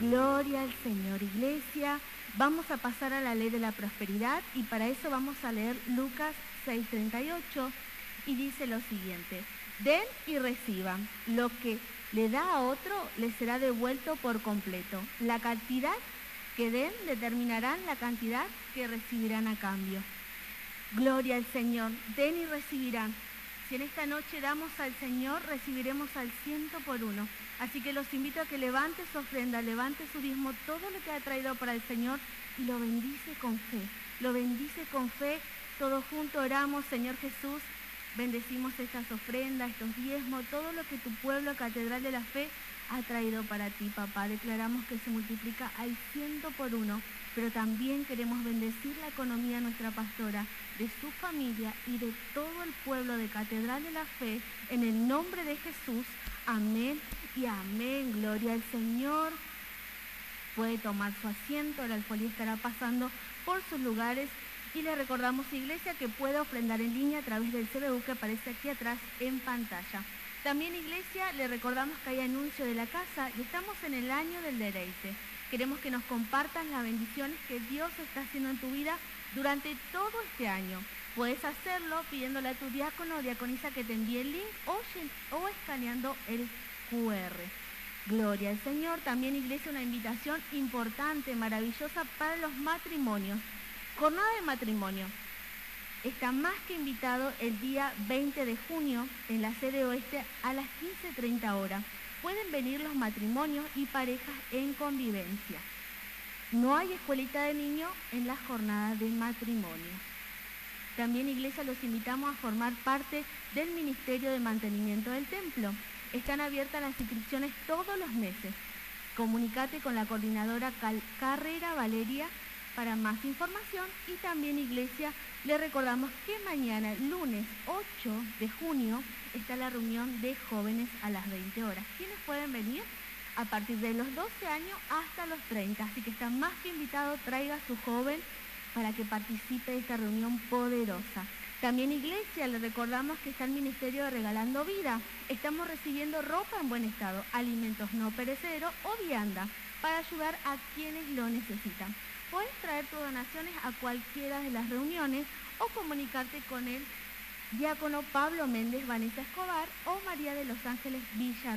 Gloria al Señor, iglesia. Vamos a pasar a la ley de la prosperidad y para eso vamos a leer Lucas 6:38 y dice lo siguiente: den y reciban, lo que le da a otro le será devuelto por completo. La cantidad que den determinarán la cantidad que recibirán a cambio. Gloria al Señor, den y recibirán. Si en esta noche damos al Señor, recibiremos al 100 por 1. Así que los invito a que levante su ofrenda, levante su diezmo, todo lo que ha traído para el Señor y lo bendice con fe. Lo bendice con fe. Todos juntos oramos: Señor Jesús, bendecimos estas ofrendas, estos diezmos, todo lo que tu pueblo, Catedral de la Fe, ha traído para ti, papá. Declaramos que se multiplica al 100 por 1, pero también queremos bendecir la economía de nuestra pastora, de su familia y de todo el pueblo de Catedral de la Fe, en el nombre de Jesús. Amén y amén. Gloria al Señor. Puede tomar su asiento, el alfolí estará pasando por sus lugares. Y le recordamos, iglesia, que puede ofrendar en línea a través del CBU que aparece aquí atrás en pantalla. También, iglesia, le recordamos que hay anuncio de la casa y estamos en el año del deleite. Queremos que nos compartas las bendiciones que Dios está haciendo en tu vida durante todo este año. Puedes hacerlo pidiéndole a tu diácono o diaconisa que te envíe el link o escaneando el QR. Gloria al Señor. También, iglesia, una invitación importante, maravillosa para los matrimonios. Jornada de matrimonio. Está más que invitado el día 20 de junio en la sede oeste a las 15:30 horas. Pueden venir los matrimonios y parejas en convivencia. No hay escuelita de niños en las jornadas de matrimonio. También, iglesia, los invitamos a formar parte del Ministerio de Mantenimiento del Templo. Están abiertas las inscripciones todos los meses. Comunícate con la coordinadora Carrera Valeria para más información. Y también, iglesia, le recordamos que mañana, lunes 8 de junio, está la reunión de jóvenes a las 20 horas. ¿Quiénes pueden venir? A partir de los 12 años hasta los 30. Así que está más que invitado, traiga a su joven para que participe de esta reunión poderosa. También, iglesia, le recordamos que está el Ministerio de Regalando Vida. Estamos recibiendo ropa en buen estado, alimentos no perecederos o vianda para ayudar a quienes lo necesitan. Puedes traer tus donaciones a cualquiera de las reuniones o comunicarte con el diácono Pablo Méndez, Vanessa Escobar o María de los Ángeles Villa.